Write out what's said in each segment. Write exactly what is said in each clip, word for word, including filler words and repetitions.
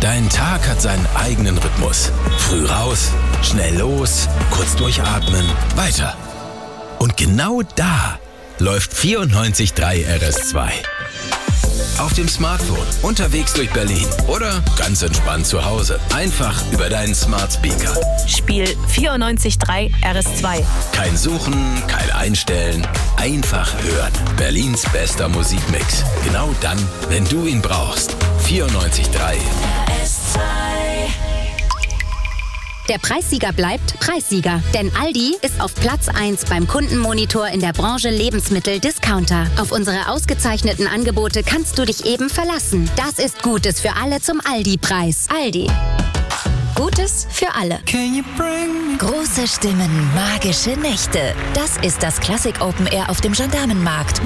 Dein Tag hat seinen eigenen Rhythmus. Früh raus, schnell los, kurz durchatmen, weiter. Und genau da läuft vierundneunzig Komma drei R S zwei. Auf dem Smartphone, unterwegs durch Berlin oder ganz entspannt zu Hause. Einfach über deinen Smart Speaker. Spiel vierundneunzig Komma drei R S zwei. Kein Suchen, kein Einstellen, einfach hören. Berlins bester Musikmix. Genau dann, wenn du ihn brauchst. vierundneunzig Komma drei R S zwei. Der Preissieger bleibt Preissieger, denn Aldi ist auf Platz eins beim Kundenmonitor in der Branche Lebensmittel-Discounter. Auf unsere ausgezeichneten Angebote kannst du dich eben verlassen. Das ist Gutes für alle zum Aldi-Preis. Aldi. Gutes für alle. Große Stimmen, magische Nächte. Das ist das Classic Open Air auf dem Gendarmenmarkt.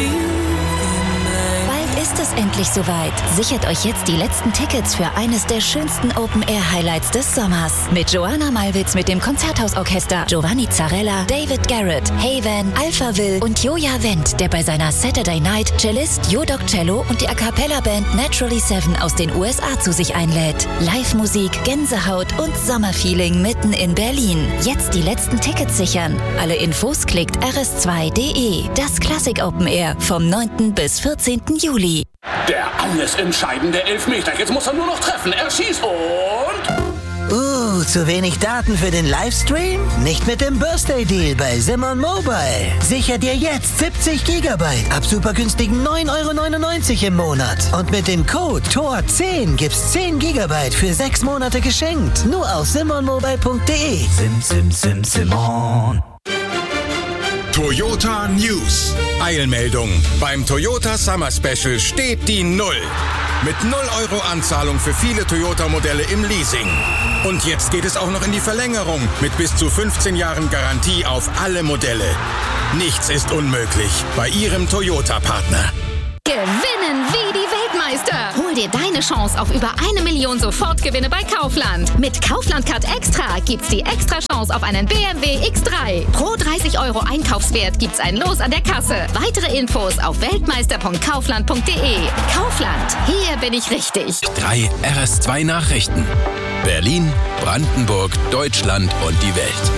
Ist es endlich soweit? Sichert euch jetzt die letzten Tickets für eines der schönsten Open-Air-Highlights des Sommers. Mit Joanna Malwitz mit dem Konzerthausorchester, Giovanni Zarella, David Garrett, Haven, Alpha Will und Joja Wendt, der bei seiner Saturday Night Cellist Jodok Cello und die A Cappella-Band Naturally Seven aus den U S A zu sich einlädt. Live-Musik, Gänsehaut und Sommerfeeling mitten in Berlin. Jetzt die letzten Tickets sichern. Alle Infos klickt r s zwei punkt d e. Das Classic Open Air vom neunten bis vierzehnten Juli. Der alles entscheidende Elfmeter. Jetzt muss er nur noch treffen. Er schießt und... Uh, zu wenig Daten für den Livestream? Nicht mit dem Birthday Deal bei Simon Mobile. Sicher dir jetzt siebzig Gigabyte ab super günstigen neun Euro neunundneunzig im Monat. Und mit dem Code T O R zehn gibt's zehn Gigabyte für sechs Monate geschenkt. Nur auf simon mobile punkt d e. Sim, sim, sim, Simon. Toyota News. Eilmeldung. Beim Toyota Summer Special steht die Null. Mit null Euro Anzahlung für viele Toyota-Modelle im Leasing. Und jetzt geht es auch noch in die Verlängerung mit bis zu fünfzehn Jahren Garantie auf alle Modelle. Nichts ist unmöglich bei Ihrem Toyota-Partner. Gewinnen wie die Weltmeister. Hol dir deine Chance auf über eine Million Sofortgewinne bei Kaufland. Mit Kaufland Card Extra gibt's die extra Chance auf einen B M W X drei. Pro dreißig Euro Einkaufswert gibt's ein Los an der Kasse. Weitere Infos auf weltmeister punkt kaufland punkt d e. Kaufland, hier bin ich richtig. Drei R S zwei Nachrichten. Berlin, Brandenburg, Deutschland und die Welt.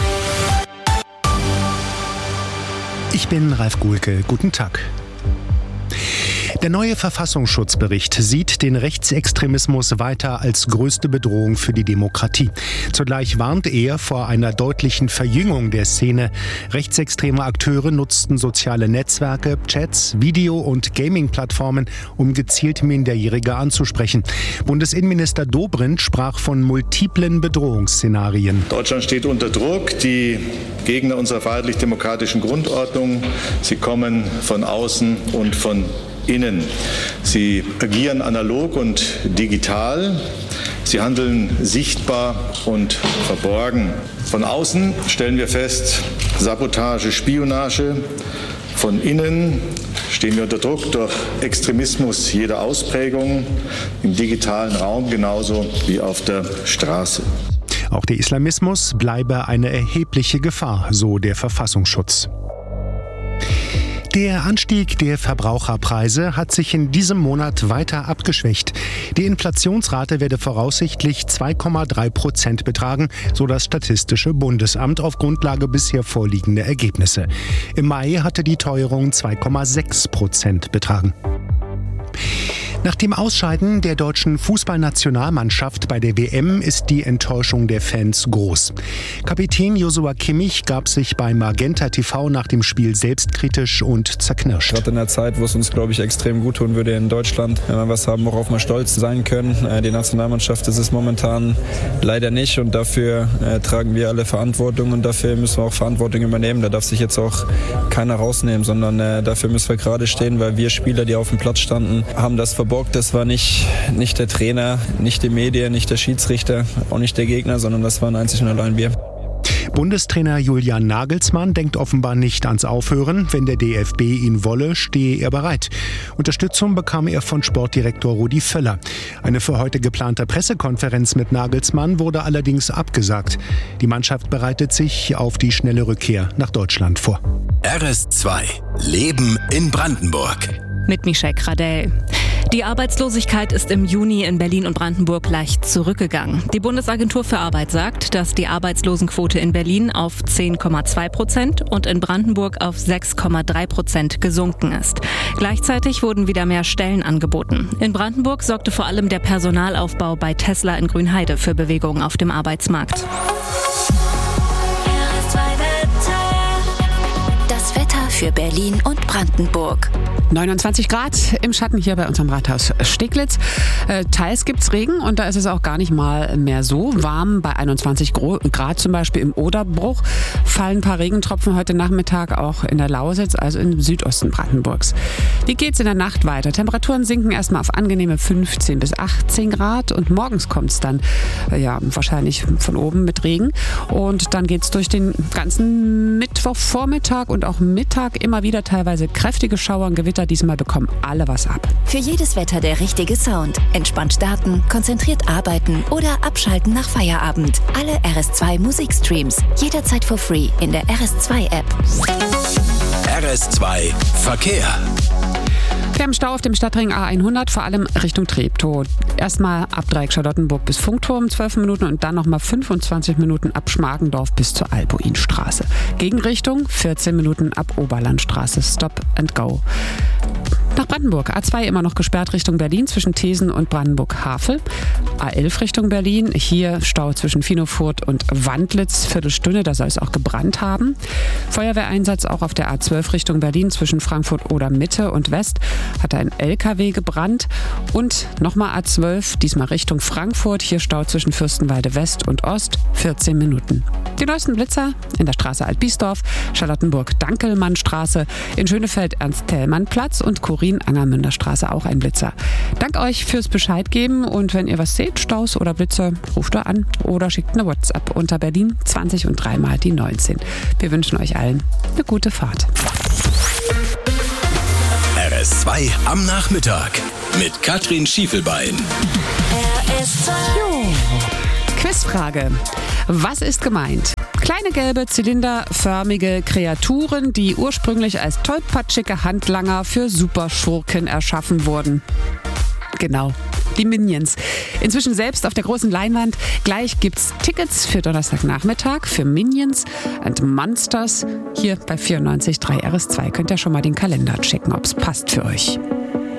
Ich bin Ralf Guhlke. Guten Tag. Der neue Verfassungsschutzbericht sieht den Rechtsextremismus weiter als größte Bedrohung für die Demokratie. Zugleich warnt er vor einer deutlichen Verjüngung der Szene. Rechtsextreme Akteure nutzten soziale Netzwerke, Chats, Video- und Gaming-Plattformen, um gezielt Minderjährige anzusprechen. Bundesinnenminister Dobrindt sprach von multiplen Bedrohungsszenarien. Deutschland steht unter Druck. Die Gegner unserer freiheitlich-demokratischen Grundordnung, sie kommen von außen und von innen. Sie agieren analog und digital. Sie handeln sichtbar und verborgen. Von außen stellen wir fest, Sabotage, Spionage. Von innen stehen wir unter Druck durch Extremismus jeder Ausprägung, im digitalen Raum genauso wie auf der Straße. Auch der Islamismus bleibe eine erhebliche Gefahr, so der Verfassungsschutz. Der Anstieg der Verbraucherpreise hat sich in diesem Monat weiter abgeschwächt. Die Inflationsrate werde voraussichtlich zwei Komma drei Prozent betragen, so das Statistische Bundesamt auf Grundlage bisher vorliegender Ergebnisse. Im Mai hatte die Teuerung zwei Komma sechs Prozent betragen. Nach dem Ausscheiden der deutschen Fußballnationalmannschaft bei der W M ist die Enttäuschung der Fans groß. Kapitän Joshua Kimmich gab sich bei Magenta T V nach dem Spiel selbstkritisch und zerknirscht. Gerade in der Zeit, wo es uns, glaube ich, extrem gut tun würde in Deutschland, wenn wir was haben, worauf wir stolz sein können. Die Nationalmannschaft ist es momentan leider nicht und dafür äh, tragen wir alle Verantwortung und dafür müssen wir auch Verantwortung übernehmen. Da darf sich jetzt auch keiner rausnehmen, sondern äh, dafür müssen wir gerade stehen, weil wir Spieler, die auf dem Platz standen, haben das verborgen. Das war nicht, nicht der Trainer, nicht die Medien, nicht der Schiedsrichter, auch nicht der Gegner, sondern das waren einzig und allein wir. Bundestrainer Julian Nagelsmann denkt offenbar nicht ans Aufhören. Wenn der D F B ihn wolle, stehe er bereit. Unterstützung bekam er von Sportdirektor Rudi Völler. Eine für heute geplante Pressekonferenz mit Nagelsmann wurde allerdings abgesagt. Die Mannschaft bereitet sich auf die schnelle Rückkehr nach Deutschland vor. R S zwei. Leben in Brandenburg. Mit Michelle Gradell. Die Arbeitslosigkeit ist im Juni in Berlin und Brandenburg leicht zurückgegangen. Die Bundesagentur für Arbeit sagt, dass die Arbeitslosenquote in Berlin auf zehn Komma zwei Prozent und in Brandenburg auf sechs Komma drei Prozent gesunken ist. Gleichzeitig wurden wieder mehr Stellen angeboten. In Brandenburg sorgte vor allem der Personalaufbau bei Tesla in Grünheide für Bewegung auf dem Arbeitsmarkt. Das Wetter für Berlin und Brandenburg. neunundzwanzig Grad im Schatten hier bei unserem Rathaus Steglitz. Äh, teils gibt's Regen und da ist es auch gar nicht mal mehr so warm. Bei einundzwanzig Grad zum Beispiel im Oderbruch fallen ein paar Regentropfen heute Nachmittag auch in der Lausitz, also im Südosten Brandenburgs. Wie geht's in der Nacht weiter? Temperaturen sinken erstmal auf angenehme fünfzehn bis achtzehn Grad und morgens kommt's dann äh, ja wahrscheinlich von oben mit Regen und dann geht's durch den ganzen Mittwochvormittag und auch Mittag immer wieder teilweise kräftige Schauer und Gewitter. Diesmal bekommen alle was ab. Für jedes Wetter der richtige Sound. Entspannt starten, konzentriert arbeiten oder abschalten nach Feierabend. Alle R S zwei Musikstreams. Jederzeit for free in der R S zwei App. R S zwei Verkehr. Wir haben Stau auf dem Stadtring A hundert, vor allem Richtung Treptow. Erstmal ab Dreieck Charlottenburg bis Funkturm zwölf Minuten und dann nochmal fünfundzwanzig Minuten ab Schmargendorf bis zur Albuinstraße. Gegenrichtung vierzehn Minuten ab Oberlandstraße. Stop and go. Nach Brandenburg. A zwei immer noch gesperrt Richtung Berlin zwischen Thesen und Brandenburg-Havel. A elf Richtung Berlin. Hier Stau zwischen Finofurth und Wandlitz. Viertelstunde, da soll es auch gebrannt haben. Feuerwehreinsatz auch auf der A zwölf Richtung Berlin zwischen Frankfurt oder Mitte und West. Hat ein L K W gebrannt. Und nochmal A zwölf, diesmal Richtung Frankfurt. Hier Stau zwischen Fürstenwalde West und Ost. vierzehn Minuten. Die neuesten Blitzer in der Straße Alt-Biesdorf, Charlottenburg-Dankelmannstraße, in Schönefeld Ernst-Thälmann-Platz und Kurin-Angermünder Straße auch ein Blitzer. Dank euch fürs Bescheid geben und wenn ihr was seht, Staus oder Blitzer, ruft ihr an oder schickt eine WhatsApp unter Berlin zwanzig und dreimal die neunzehn. Wir wünschen euch allen eine gute Fahrt. R S zwei am Nachmittag mit Katrin Schiefelbein. R S zwei. Quizfrage. Was ist gemeint? Kleine gelbe, zylinderförmige Kreaturen, die ursprünglich als tollpatschige Handlanger für Superschurken erschaffen wurden. Genau, die Minions. Inzwischen selbst auf der großen Leinwand. Gleich gibt's Tickets für Donnerstagnachmittag für Minions and Monsters. Hier bei vierundneunzig Komma drei R S zwei könnt ihr schon mal den Kalender checken, ob's passt für euch.